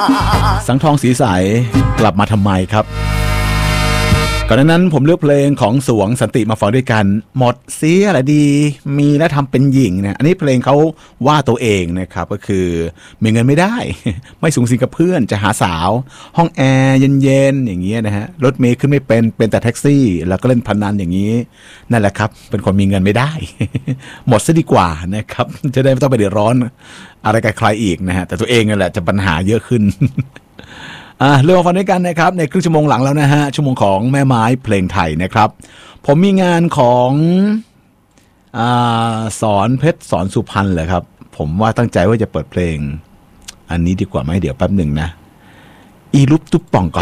สังทองสีใสกลับมาทำไมครับก่อนหน้านั้นผมเลือกเพลงของสวงสันติมาฟังด้วยกันหมดเสียอะไรดีมีและทำเป็นหญิงนะอันนี้เพลงเขาว่าตัวเองนะครับก็คือมีเงินไม่ได้ ไม่สูงสิงกับเพื่อนจะหาสาวห้องแอร์เย็นๆอย่างเงี้ยนะฮะรถเมล์ขึ้นไม่เป็นแต่แท็กซี่แล้วก็เล่นพนันอย่างนี้นั่นแหละครับเป็นคนมีเงินไม่ได้ หมดซะดีกว่านะครับจะได้ไม่ต้องไปเดือดร้อนอะไรกับใครอีกนะฮะแต่ตัวเองนั่นแหละจะปัญหาเยอะขึ้น เรื่องฟังด้วยกันนะครับในครึ่งชั่วโมงหลังแล้วนะฮะชั่วโมงของแม่ไม้เพลงไทยนะครับผมมีงานของสอนเพชรสอนสุพรรณเหรอครับผมว่าตั้งใจว่าจะเปิดเพลงอันนี้ดีกว่าไหมเดี๋ยวแป๊บหนึ่งนะอีลุปตุ๊บป่องก่อน